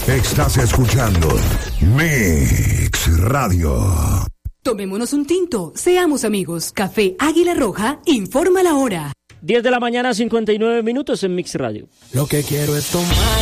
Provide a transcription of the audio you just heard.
Estás escuchando Mix Radio. Tomémonos un tinto, seamos amigos. Café Águila Roja informa la hora. 10 de la mañana, 59 minutos en Mix Radio. Lo que quiero es tomar